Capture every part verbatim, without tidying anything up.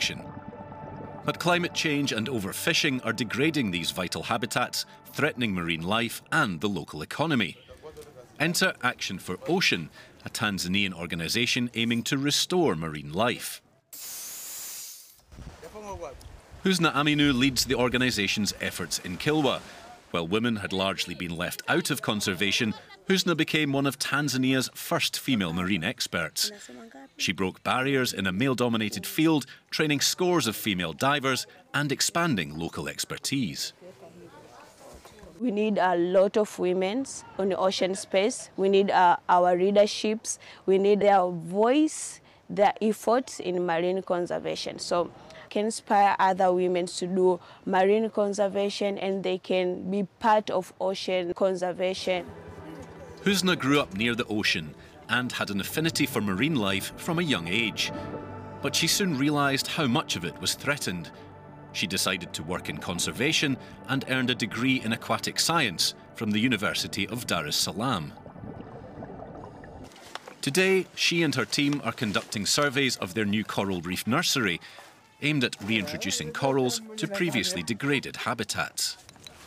protection. But climate change and overfishing are degrading these vital habitats, threatening marine life and the local economy. Enter Action for Ocean, a Tanzanian organisation aiming to restore marine life. Husna Aminu leads the organisation's efforts in Kilwa. While women had largely been left out of conservation, Husna became one of Tanzania's first female marine experts. She broke barriers in a male-dominated field, training scores of female divers and expanding local expertise. We need a lot of women on the ocean space. We need uh, our leaderships. We need their voice, their efforts in marine conservation. So can inspire other women to do marine conservation, and they can be part of ocean conservation. Husna grew up near the ocean and had an affinity for marine life from a young age. But she soon realised how much of it was threatened. She decided to work in conservation and earned a degree in aquatic science from the University of Dar es Salaam. Today, she and her team are conducting surveys of their new coral reef nursery, aimed at reintroducing corals to previously degraded habitats.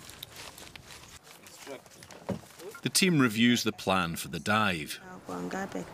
The team reviews the plan for the dive. From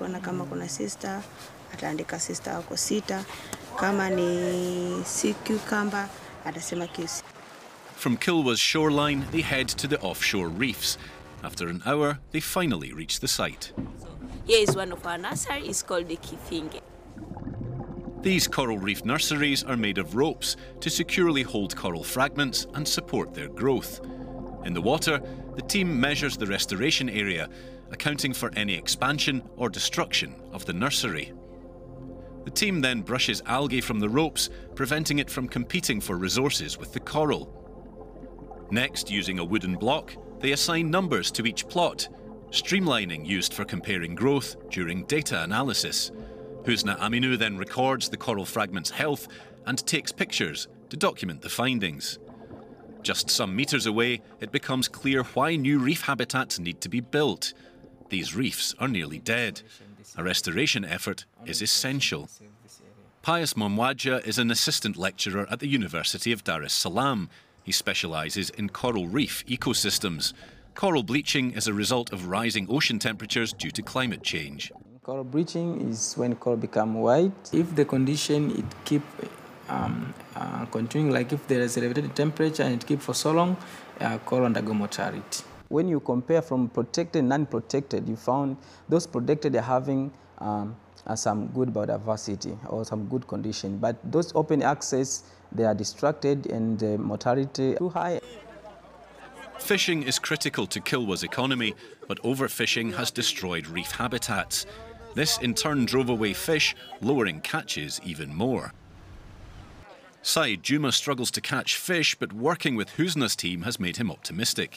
Kilwa's shoreline, they head to the offshore reefs. After an hour, they finally reach the site. Here is one of our nurseries, it's called the Kifinge. These coral reef nurseries are made of ropes to securely hold coral fragments and support their growth. In the water, the team measures the restoration area, accounting for any expansion or destruction of the nursery. The team then brushes algae from the ropes, preventing it from competing for resources with the coral. Next, using a wooden block, they assign numbers to each plot, streamlining used for comparing growth during data analysis. Husna Aminu then records the coral fragment's health and takes pictures to document the findings. Just some metres away, it becomes clear why new reef habitats need to be built. These reefs are nearly dead. A restoration effort is essential. Pius Momwadja is an assistant lecturer at the University of Dar es Salaam. He specialises in coral reef ecosystems. Coral bleaching is a result of rising ocean temperatures due to climate change. Coral bleaching is when coral become white. If the condition it keep um, uh, continuing, like if there is elevated temperature and it keep for so long, uh, coral undergo mortality. When you compare from protected and non-protected, you found those protected are having um, uh, some good biodiversity or some good condition, but those open access, they are distracted and the mortality too high. Fishing is critical to Kilwa's economy, but overfishing has destroyed reef habitats. This in turn drove away fish, lowering catches even more. Said Juma struggles to catch fish, but working with Husna's team has made him optimistic.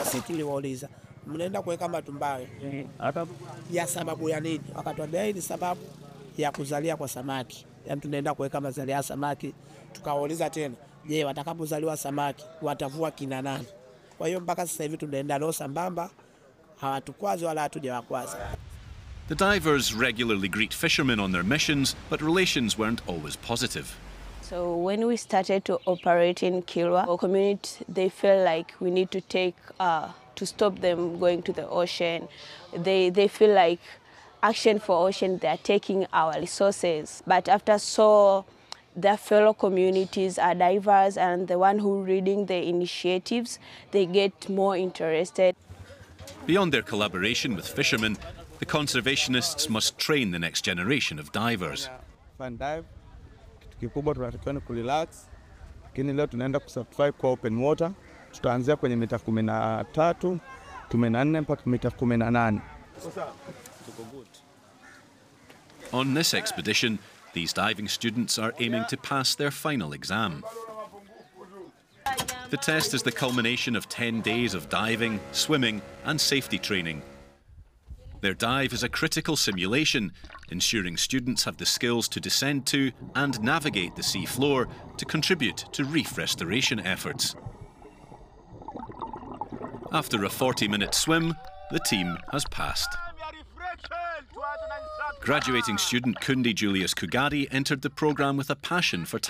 The divers regularly greet fishermen on their missions, but relations weren't always positive. So when we started to operate in Kilwa, our community, they feel like we need to take, uh, to stop them going to the ocean. They, they feel like Action for Ocean, they're taking our resources. But after so, their fellow communities are divers, and the one who reading the initiatives, they get more interested. Beyond their collaboration with fishermen, the conservationists must train the next generation of divers. Kikubwa tunatakiwa ni kurelax, lakini leo tunaenda kucertify kwa open water. Tutaanzia kwenye mita kumi na tatu, kumi na nne mpaka mita kumi na nane. On this expedition, these diving students are aiming to pass their final exam. The test is the culmination of ten days of diving, swimming and safety training. Their dive is a critical simulation, ensuring students have the skills to descend to and navigate the sea floor to contribute to reef restoration efforts. After a forty-minute swim, the team has passed. Graduating student Kundi Julius Kugadi entered the programme with a passion for